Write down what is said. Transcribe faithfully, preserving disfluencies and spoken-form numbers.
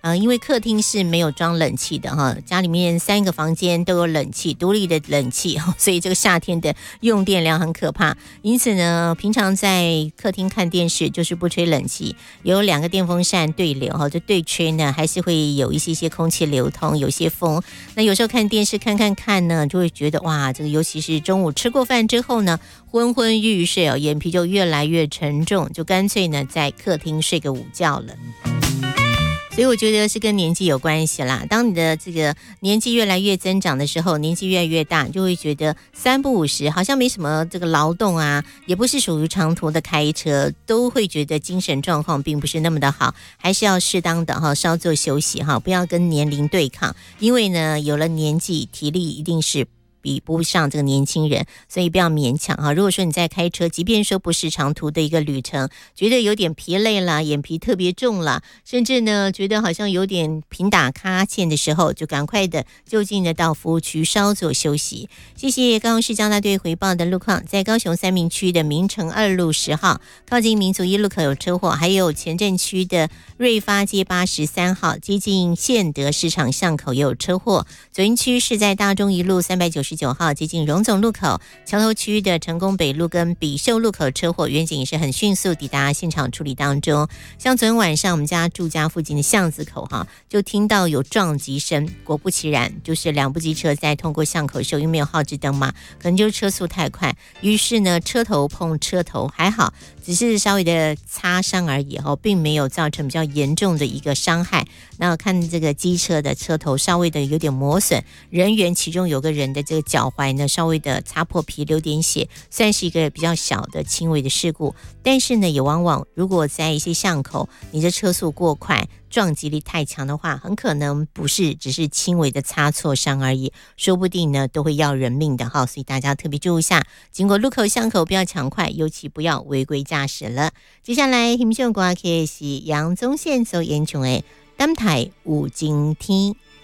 呃，因为客厅是没有装冷气的哈，家里面三个房间都有冷气，独立的冷气，所以这个夏天的用电量很可怕。因此呢，平常在客厅看电视就是不吹冷气，有两个电风扇对流哈，就对吹呢，还是会有一些些空气流通，有些风。那有时候看电视看看看呢，就会觉得哇，这个尤其是中午吃过饭之后呢，昏昏欲睡哦，眼皮就越来越沉重，就干脆呢在客厅睡个午觉了。所以我觉得是跟年纪有关系啦。当你的这个年纪越来越增长的时候，年纪越来越大，就会觉得三不五时好像没什么这个劳动啊，也不是属于长途的开车，都会觉得精神状况并不是那么的好，还是要适当的哈稍作休息哈，不要跟年龄对抗，因为呢有了年纪，体力一定是比不上这个年轻人，所以不要勉强哈。如果说你在开车，即便说不是长途的一个旅程，觉得有点疲累啦，眼皮特别重啦，甚至呢觉得好像有点频打哈欠的时候，就赶快的就近的到服务区稍作休息。谢谢高雄市交大队回报的路况，在高雄三民区的民城二路十号靠近民族一路口有车祸，还有前镇区的瑞发街八十三号接近宪德市场巷口也有车祸。左营区是在大中一路三百九十九号接近荣总路口，桥头区的成功北路跟比秀路口车祸，员警也是很迅速抵达现场处理当中。像昨天晚上我们家住家附近的巷子口哈，就听到有撞击声，果不其然，就是两部机车在通过巷口的时候，因为没有号志灯嘛，可能就是车速太快，于是呢车头碰车头，还好只是稍微的擦伤而已哈，并没有造成比较严重的一个伤害。那看这个机车的车头稍微的有点磨损，人员其中有个人的这个脚踝呢稍微的擦破皮流点血，算是一个比较小的轻微的事故。但是呢也往往如果在一些巷口你的车速过快，撞击力太强的话，很可能不是只是轻微的擦挫伤而已，说不定呢都会要人命的哈。所以大家特别注意一下，经过路口巷口不要抢快，尤其不要违规驾驶了。接下来欣赏歌曲是杨宗宪所演唱的《等待有晴天》。